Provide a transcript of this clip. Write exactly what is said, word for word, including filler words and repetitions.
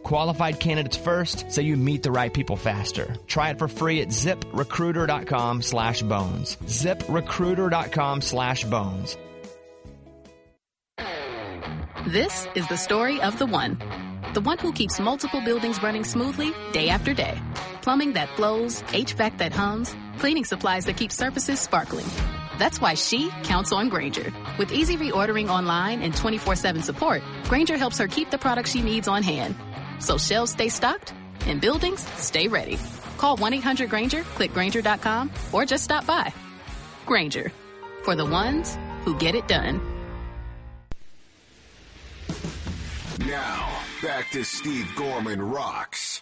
qualified candidates first so you meet the right people faster. Try it for free at ziprecruiter.com slash bones. ziprecruiter.com slash bones. This is the story of the one. The one who keeps multiple buildings running smoothly day after day. Plumbing that flows, H V A C that hums, cleaning supplies that keep surfaces sparkling. That's why she counts on Grainger. With easy reordering online and twenty-four seven support, Grainger helps her keep the products she needs on hand. So shelves stay stocked and buildings stay ready. Call one eight hundred Grainger, click Grainger dot com, or just stop by. Grainger, for the ones who get it done. Now, back to Steve Gorman Rocks